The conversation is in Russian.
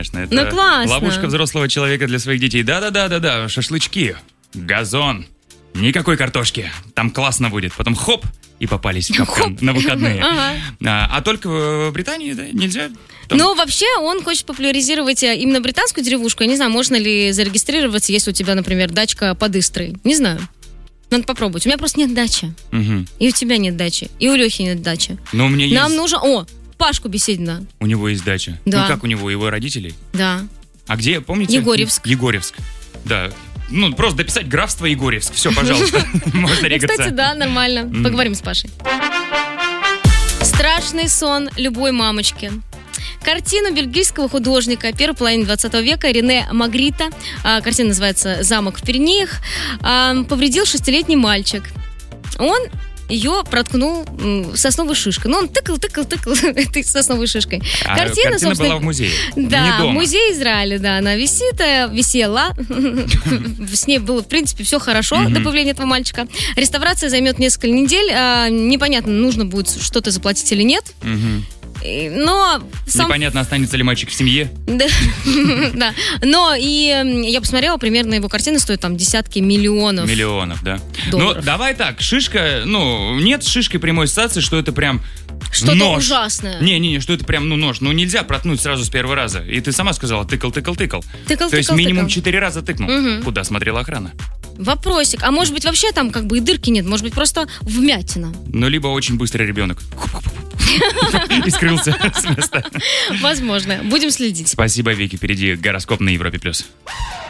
конечно. Это Ну, классно. ловушка взрослого человека для своих детей. Да, шашлычки, газон, никакой картошки. Там классно будет. Потом хоп, и попались в капкан на выходные. А только в Британии, да, нельзя? Ну, вообще, он хочет популяризировать именно британскую деревушку. Я не знаю, можно ли зарегистрироваться, если у тебя, например, дачка под Истрой. Не знаю. Надо попробовать. У меня просто нет дачи. И у тебя нет дачи. И у Лехи нет дачи. Но у меня есть... Нам нужно... О, Пашку Беседина. У него есть дача. Да. Ну, как у него? Его родителей? Да. А где, помните? Егорьевск. Егорьевск. Да. Ну, просто дописать графство Егорьевск. Все, пожалуйста. Можно регаться. Кстати, да, нормально. Поговорим с Пашей. Страшный сон любой мамочки. Картину бельгийского художника первой половины 20 века Рене Магрита, картина называется «Замок в Пиренеях», повредил 6-летний мальчик. Он ее проткнул сосновой шишкой. Ну, он тыкал этой сосновой шишкой. Картина была в музее. Да, в музее Израиля, да, она висела. С ней было, в принципе, все хорошо до появления этого мальчика. Реставрация займет несколько недель. Непонятно, нужно будет что-то заплатить или нет. Но непонятно, останется ли мальчик в семье. Да. Но и я посмотрела, примерно его картина стоит там десятки миллионов. Да. Долларов. Ну, давай так, шишка, нет с шишкой прямой ассоциации, что это прям что-то нож. Ужасное. Не, что это прям, нож. Ну, нельзя проткнуть сразу с первого раза. И ты сама сказала, тыкал. То есть минимум 4 раза тыкнул. Куда смотрела охрана? Вопросик. А может быть, вообще там как бы и дырки нет? Может быть, просто вмятина? Ну, либо очень быстрый ребенок. И скрылся с места. Возможно. Будем следить. Спасибо, Вики. Впереди гороскоп на Европе+.